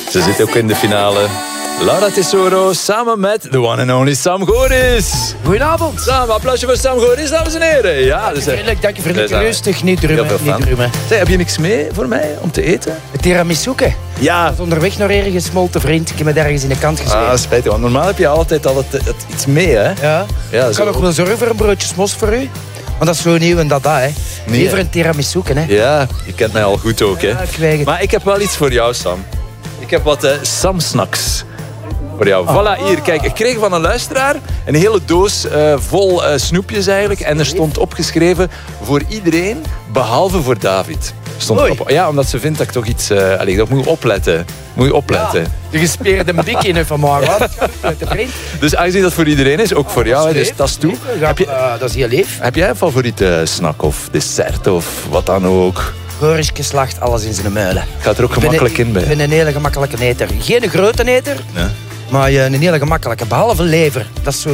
Ze zit ook in de finale. Laura Tesoro samen met the one and only Sam Goris. Goedenavond. Sam, applausje voor Sam Goris, dames en heren. Ja, dus, Dank je vriendelijk. Rustig, niet drummen. Heb je niks mee voor mij om te eten? Het tiramisouke. Ja. Dat is onderweg naar ergens smolten vriend. Ik heb me daar ergens in de kant gezet. Ah, spijtig, want normaal heb je altijd al het iets mee, hè? Ja. Ik kan ook wel zorgen voor een broodje smos voor u. Want dat is zo nieuw en dat, hè. Nee, liever een tiramisouke, hè. Ja, je kent mij al goed ook, hè. Ja, ik weet het. Maar ik heb wel iets voor jou, Sam. Ik heb wat Sam-snacks voor jou. Voilà, hier, kijk. Ik kreeg van een luisteraar een hele doos vol snoepjes eigenlijk. En er stond opgeschreven voor iedereen, behalve voor David. Stond op. Ja, omdat ze vindt dat ik toch iets... dat moet je opletten. Moet je opletten. Ja, de gespeerde bikini van morgen. Dus aangezien dat voor iedereen is, ook voor jou, dus dat is toe. Dat is heel lief. Heb jij een favoriete snack of dessert of wat dan ook? Gorisje slacht alles in zijn muilen. Gaat er ook gemakkelijk in bij? Ik ben een hele gemakkelijke eter. Geen grote eter, ja. Maar een hele gemakkelijke. Behalve lever. Dat is zo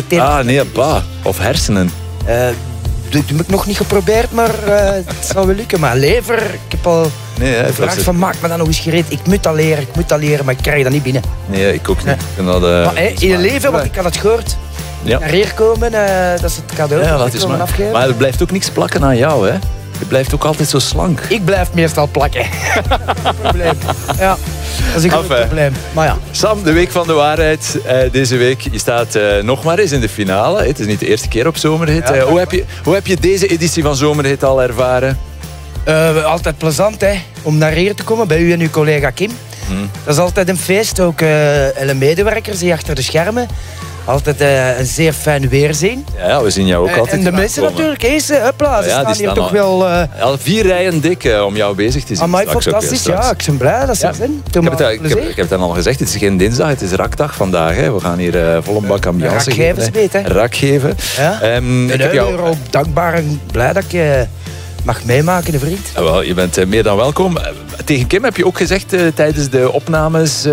of hersenen. Dat heb ik nog niet geprobeerd, maar het zal wel lukken. Maar lever, ik heb al gevraagd van maak me dat nog eens gereed. Ik moet dat leren, maar ik krijg dat niet binnen. Nee, ik ook niet. Nee. Maar in je leven, want ik had het gehoord. Ja. Naar hier komen, dat is het cadeau. Ja, dat is maar er blijft ook niks plakken aan jou, hè? Je blijft ook altijd zo slank. Ik blijf meestal plakken. Probleem. Ja, dat is een groot probleem. Maar ja. Sam, de Week van de Waarheid deze week. Je staat nog maar eens in de finale. Het is niet de eerste keer op Zomerhit. Ja, hoe heb je deze editie van Zomerhit al ervaren? Altijd plezant, hè, om naar hier te komen bij u en uw collega Kim. Dat is altijd een feest. Ook alle medewerkers die achter de schermen. Altijd een zeer fijn weerzien. Ja, we zien jou ook altijd. En de mensen natuurlijk, hupla, ze staan hier toch wel... al 4 rijen dik om jou bezig te zien. Amai, fantastisch, ja. Ik ben blij dat ze er zijn. Ik heb het al gezegd, het is geen dinsdag, het is rakdag vandaag. Hè. We gaan hier vol een bak ambiance geven. Rak geven. Ja. Ik ben ook dankbaar en blij dat ik mag meemaken, de vriend. Ja, wel, je bent meer dan welkom. Tegen Kim heb je ook gezegd tijdens de opnames...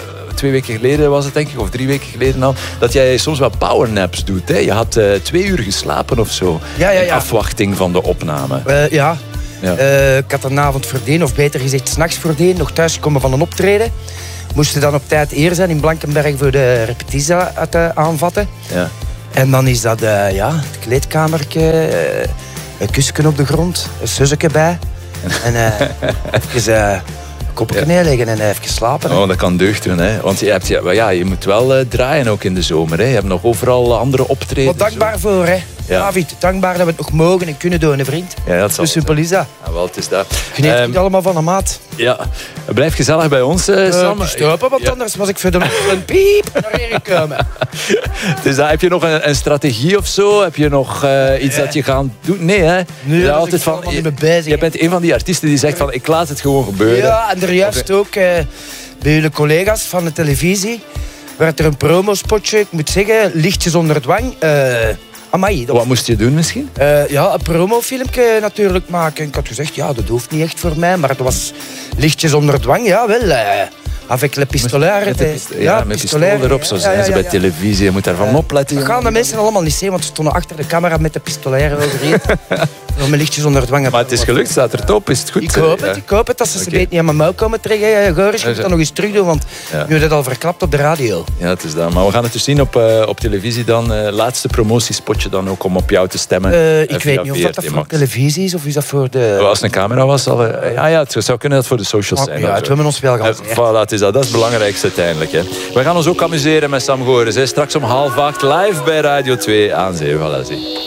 2 weken geleden was het, denk ik, of 3 weken geleden al, dat jij soms wel powernaps doet. Hè? Je had 2 uur geslapen of zo. Ja. In afwachting van de opname. Ja. Ik had een avond voordien, of beter gezegd 's nachts voordien, nog thuisgekomen van een optreden. Moesten dan op tijd hier zijn in Blankenberg voor de repetitie aanvatten. Ja. En dan is dat het kleedkamertje, een kussen op de grond, een susseke bij. En even... koppeltje neerleggen en even slapen. Oh, dat kan deugd doen, hè. Want je moet wel draaien ook in de zomer. Hè. Je hebt nog overal andere optredens. Wat dankbaar voor, hè. Ja. David, dankbaar dat we het nog mogen en kunnen doen, hè, vriend. Ja, dat zal. Zo simpel is dat. Ja, wel, het is dat. Geniet het allemaal van de maat. Ja, blijf gezellig bij ons, Sam. Stoppen, want anders was ik verder een piep naar hier gekomen. Dus heb je nog een strategie of zo? Heb je nog iets dat je gaat doen? Nee, hè? Nee, dat altijd van, je bent een van die artiesten die zegt van ik laat het gewoon gebeuren. Ja, en er juist ook bij jullie collega's van de televisie werd er een promospotje, ik moet zeggen, lichtjes onder dwang. Amai, wat moest je doen misschien? Een promofilmpje natuurlijk maken. Ik had gezegd, dat hoeft niet echt voor mij, maar het was lichtjes onder dwang, ja wel. Avec le pistolaire. Met pistool erop, zo zijn ze bij televisie. Je moet daarvan opletten. Dat gaan de mensen allemaal niet zien, want ze stonden achter de camera met de pistolaire overheen. Met lichtjes onder dwang. Maar het is gelukt, staat er top, is het goed? Ik hoop het, dat ze een beetje niet aan mijn mouw komen trekken. Goris, je moet dat nog eens terug doen, want nu heb je het al verklapt op de radio. Ja, het is dat. Maar we gaan het dus zien op televisie dan. Laatste promotiespotje dan ook om op jou te stemmen. Ik weet niet of dat voor televisie is of is dat voor de... Als het een camera was, het zou kunnen dat voor de socials zijn. Ja, het hebben ons wel gehad. Voilà, dat is het belangrijkste uiteindelijk. Hè. We gaan ons ook amuseren met Sam Goris. Straks om 7:30 live bij Radio 2 aan Zee. Voilà, zie.